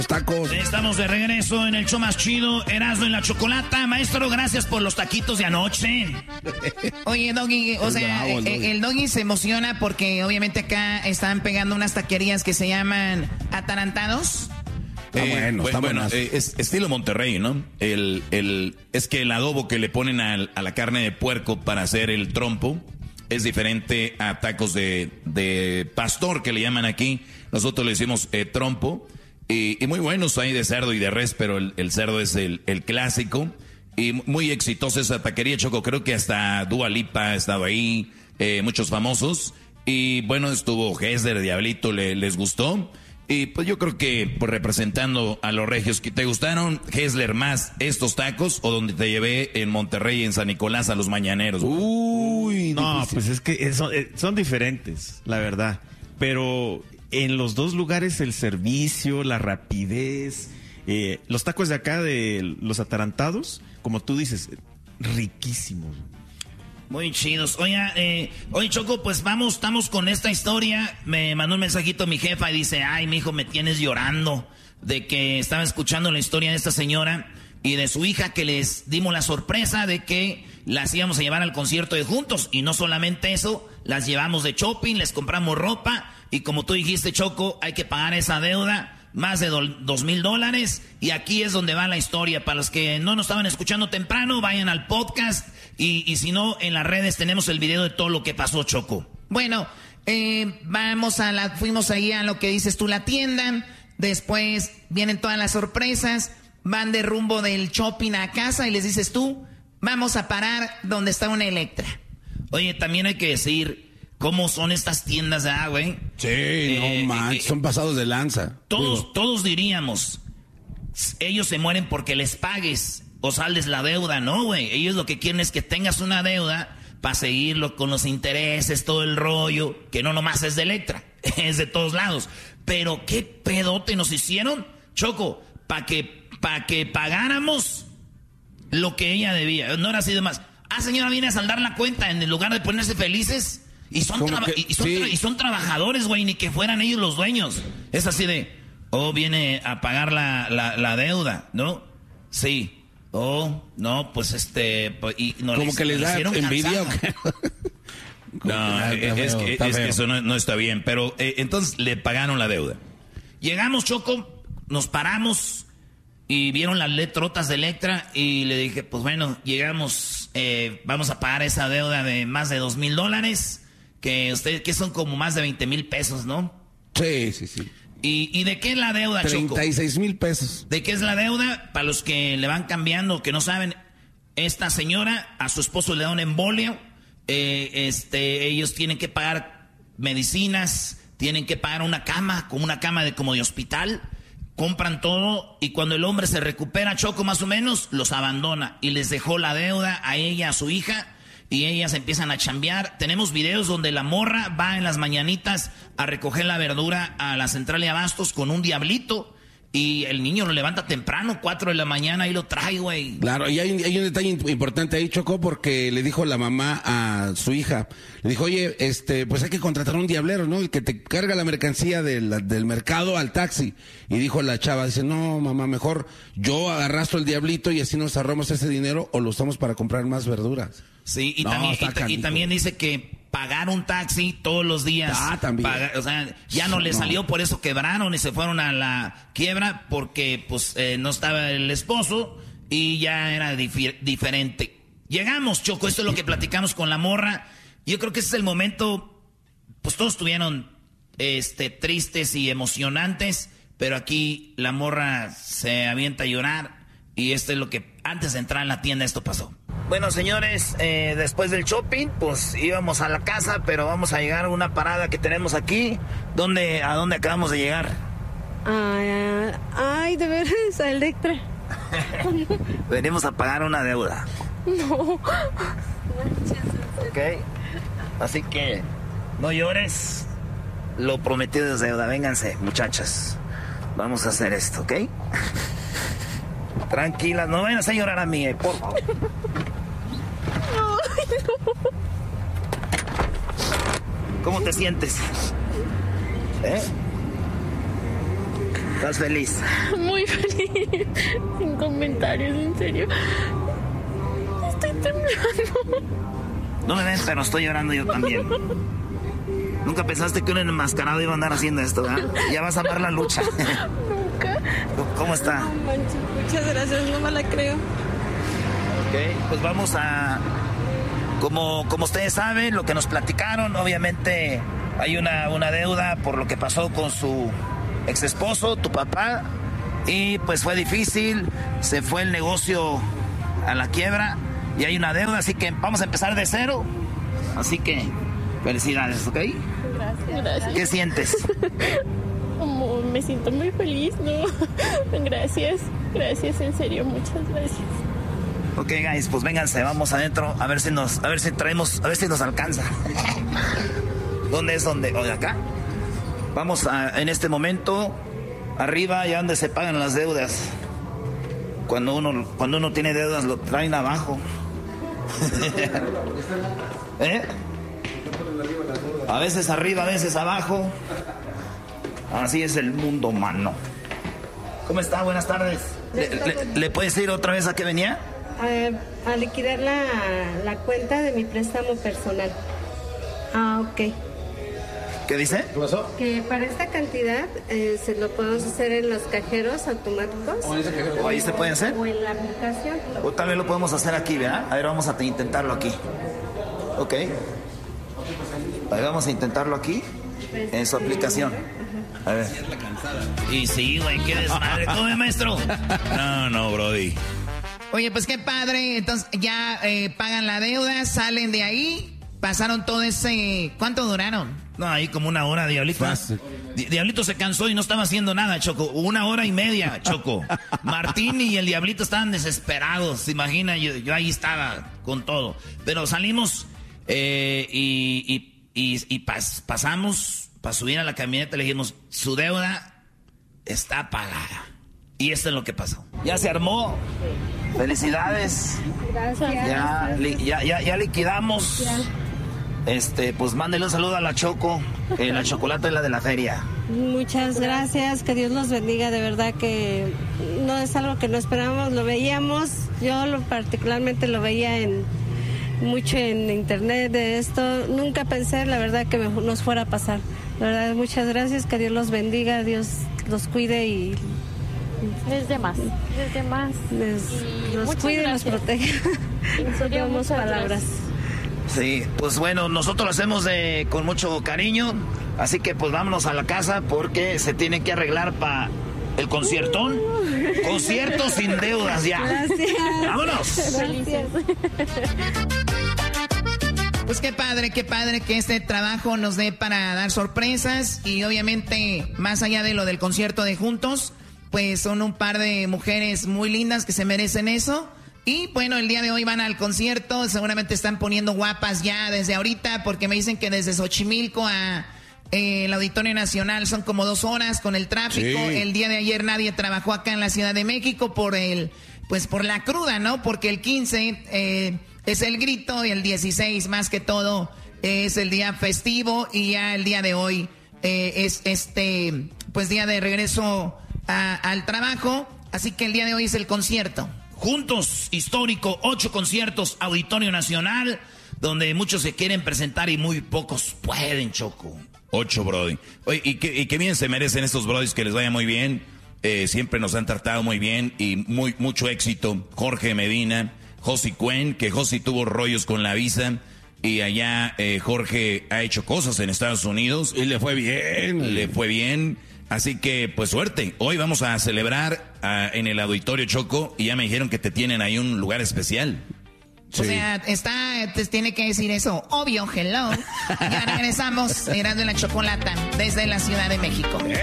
Tacos. Estamos de regreso en el show más chido, Erasmo y la Chocolata. Maestro, gracias por los taquitos de anoche. Oye, Doggy, o sea, el Doggy se emociona porque obviamente acá están pegando unas taquerías que se llaman Atarantados. Bueno, es estilo Monterrey, ¿no? Es que el adobo que le ponen a la carne de puerco para hacer el trompo es diferente a tacos de pastor, que le llaman aquí. Nosotros le decimos trompo. Y muy buenos hay de cerdo y de res, pero el cerdo es el clásico. Y muy exitosa esa taquería, Choco. Creo que hasta Dua Lipa ha estado ahí, muchos famosos. Y bueno, estuvo Hesler, Diablito, les gustó. Y pues yo creo que pues, representando a los regios, ¿te gustaron, Hesler, más estos tacos o donde te llevé en Monterrey, en San Nicolás, a los mañaneros? Uy, no, difícil. Pues es que son diferentes, la verdad. Pero en los dos lugares el servicio, la rapidez, los tacos de acá de los Atarantados, como tú dices, riquísimos. Muy chidos. Oye, Choco, pues estamos con esta historia. Me mandó un mensajito mi jefa y dice, ay, mijo, me tienes llorando de que estaba escuchando la historia de esta señora y de su hija, que les dimos la sorpresa de que las íbamos a llevar al concierto de juntos. Y no solamente eso, las llevamos de shopping, les compramos ropa. Y como tú dijiste, Choco, hay que pagar esa deuda, más de $2,000. Y aquí es donde va la historia. Para los que no nos estaban escuchando temprano, vayan al podcast. Y si no, en las redes tenemos el video de todo lo que pasó, Choco. Bueno, fuimos ahí a lo que dices tú, la tienda. Después vienen todas las sorpresas. Van de rumbo del shopping a casa y les dices tú, vamos a parar donde está una Electra. Oye, también hay que decir cómo son estas tiendas, güey. Sí, no manches, son pasados de lanza. Todos diríamos, ellos se mueren porque les pagues o saldes la deuda, ¿no, güey? Ellos lo que quieren es que tengas una deuda para seguirlo con los intereses, todo el rollo, que no nomás es de Electra, es de todos lados. Pero qué pedote nos hicieron, Choco, para que pagáramos lo que ella debía. No era así de más. Señora, viene a saldar la cuenta en lugar de ponerse felices. Y son trabajadores, güey, ni que fueran ellos los dueños. Es así de, viene a pagar la deuda, ¿no? Sí. No, pues y no como que les da envidia. No, es que eso no está bien. Pero entonces le pagaron la deuda. Llegamos, Choco, nos paramos y vieron las letrotas de Electra y le dije, pues bueno, llegamos, vamos a pagar esa deuda de más de $2,000, que son como más de 20,000 pesos, ¿no? Sí. ¿Y de qué es la deuda, Choco? 36,000 pesos. ¿De qué es la deuda? Para los que le van cambiando, que no saben, esta señora, a su esposo le da un embolio, ellos tienen que pagar medicinas, tienen que pagar una cama, como una cama como de hospital, compran todo y cuando el hombre se recupera, Choco, más o menos, los abandona y les dejó la deuda a ella, a su hija. Y ellas empiezan a chambear. Tenemos videos donde la morra va en las mañanitas a recoger la verdura a la central de abastos con un diablito. Y el niño lo levanta temprano, 4 de la mañana, y lo trae, güey. Claro, y hay un detalle importante ahí, Choco, porque le dijo la mamá a su hija, le dijo, oye, pues hay que contratar un diablero, ¿no? El que te carga la mercancía del mercado al taxi. Y dijo la chava, dice, no, mamá, mejor yo arrastro el diablito y así nos ahorramos ese dinero o lo usamos para comprar más verduras. Sí, y también dice que pagar un taxi todos los días. También. Ya no le salió, por eso quebraron y se fueron a la quiebra porque pues no estaba el esposo y ya era diferente. Llegamos, Choco, esto es lo que platicamos con la morra. Yo creo que ese es el momento, pues todos estuvieron tristes y emocionantes, pero aquí la morra se avienta a llorar y esto es lo que antes de entrar en la tienda esto pasó. Bueno, señores, después del shopping, pues íbamos a la casa, pero vamos a llegar a una parada que tenemos aquí. ¿A dónde acabamos de llegar? Ay, de veras, a Electra. Venimos a pagar una deuda. No. Ok. Así que no llores. Lo prometido es deuda. Vénganse, muchachas. Vamos a hacer esto, ¿ok? Tranquilas, no vayan a llorar a mí, por favor. Ay, no. ¿Cómo te sientes? ¿Estás feliz? Muy feliz. Sin comentarios, en serio. Estoy temblando. No me ves, pero estoy llorando yo también. Nunca pensaste que un enmascarado iba a andar haciendo esto, ¿verdad? Ya vas a amar la lucha. Nunca. ¿Cómo está? No manches, muchas gracias, no me la creo. Ok, pues vamos a... Como ustedes saben, lo que nos platicaron, obviamente hay una deuda por lo que pasó con su ex esposo, tu papá, y pues fue difícil, se fue el negocio a la quiebra y hay una deuda, así que vamos a empezar de cero. Así que felicidades, ¿ok? Gracias. ¿Qué sientes? Me siento muy feliz, ¿no? Gracias, en serio, muchas gracias. Ok, guys, pues vénganse, vamos adentro a ver si nos alcanza. ¿Dónde es? ¿Dónde? ¿O de acá? Vamos en este momento arriba, ya donde se pagan las deudas. Cuando uno tiene deudas lo traen abajo. ¿Eh? A veces arriba, a veces abajo. Así es el mundo, mano. ¿Cómo está? Buenas tardes. ¿Le puedes decir otra vez a qué venía? A liquidar la cuenta de mi préstamo personal. Ok. ¿Qué dice? ¿Qué pasó? Que para esta cantidad se lo podemos hacer en los cajeros automáticos. ¿O ahí se puede hacer? O en la aplicación. O tal vez lo podemos hacer aquí, ¿verdad? A ver, vamos a intentarlo aquí. Ok. Ahí vamos a intentarlo aquí, en su aplicación. A ver. Y sí, güey, qué desmadre. ¿Cómo es, maestro? No, brody. Oye, pues qué padre. Entonces ya pagan la deuda, salen de ahí. Pasaron todo ese... ¿Cuánto duraron? No, ahí como una hora, Diablito. Diablito se cansó y no estaba haciendo nada, Choco. 1 hora y media, Choco. Martín y el Diablito estaban desesperados. ¿Se imagina? Yo ahí estaba con todo. Pero salimos pasamos para subir a la camioneta. Le dijimos, su deuda está pagada. Y esto es lo que pasó. Ya se armó. Felicidades. Gracias. Ya liquidamos. Pues mándele un saludo a la Choco, la chocolate es la de la feria. Muchas gracias, que Dios los bendiga, de verdad que no es algo que no esperábamos, lo veíamos, yo particularmente lo veía mucho en internet de esto, nunca pensé la verdad que nos fuera a pasar. La verdad, muchas gracias, que Dios los bendiga, Dios los cuide y... Desde más. Los cuide y los proteja. No tenemos palabras. Sí, pues bueno, nosotros lo hacemos con mucho cariño, así que pues vámonos a la casa porque se tiene que arreglar para el conciertón. Concierto sin deudas ya. Gracias. ¡Vámonos! Gracias. Pues qué padre que este trabajo nos dé para dar sorpresas y obviamente más allá de lo del concierto de Juntos, pues son un par de mujeres muy lindas que se merecen eso. Y bueno, el día de hoy van al concierto, seguramente están poniendo guapas ya desde ahorita, porque me dicen que desde Xochimilco a el Auditorio Nacional son como 2 horas con el tráfico. Sí. El día de ayer nadie trabajó acá en la Ciudad de México por la cruda, ¿no? Porque el 15 es el grito y el 16 más que todo es el día festivo y ya el día de hoy es día de regreso al trabajo, así que el día de hoy es el concierto. Juntos, histórico, 8 conciertos, Auditorio Nacional, donde muchos se quieren presentar y muy pocos pueden, Choco. 8, brody. Oye, y qué bien se merecen estos brodis, que les vaya muy bien. Siempre nos han tratado muy bien y mucho éxito. Jorge Medina, Josi Cuen, que Josi tuvo rollos con la visa. Y allá Jorge ha hecho cosas en Estados Unidos. Y le fue bien. Así que, pues suerte. Hoy vamos a celebrar en el Auditorio, Choco, y ya me dijeron que te tienen ahí un lugar especial. Sí. O sea, tiene que decir eso. Obvio, hello. Ya regresamos, Erasmo y la Chocolata, desde la Ciudad de México.